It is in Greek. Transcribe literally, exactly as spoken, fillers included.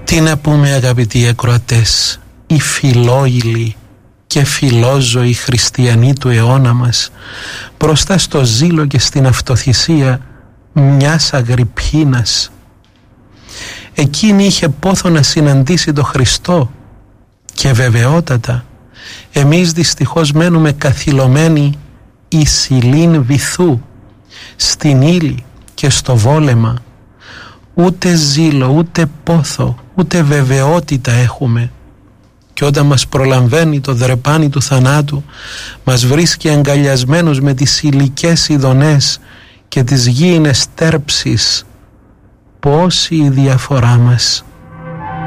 Τι να πούμε, αγαπητοί ακροατές, οι φιλόιλοι και φιλόζωοι χριστιανοί του αιώνα μας, μπροστά στο ζήλο και στην αυτοθυσία μιας Αγριππίνας. Εκείνη είχε πόθο να συναντήσει το Χριστό και βεβαιότατα εμείς δυστυχώς μένουμε καθυλωμένοι εις υλήν βυθού, στην ύλη και στο βόλεμα. Ούτε ζήλο, ούτε πόθο, ούτε βεβαιότητα έχουμε. Και όταν μας προλαμβάνει το δρεπάνι του θανάτου, μας βρίσκει αγκαλιασμένους με τις υλικές ειδονές και τις γήινες τέρψεις. Πόση η διαφορά μας.